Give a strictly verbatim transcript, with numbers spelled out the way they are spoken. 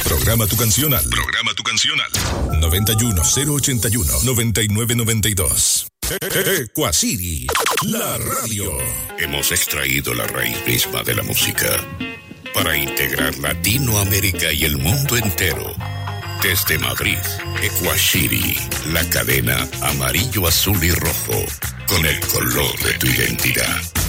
Programa tu canción al. Programa tu canción al. noventa y uno, cero ochenta y uno, noventa y nueve noventa y dos. Ecuacity, la radio. Hemos extraído la raíz misma de la música para integrar Latinoamérica y el mundo entero. Desde Madrid, Ecuacity, la cadena amarillo, azul y rojo, con el color de tu identidad.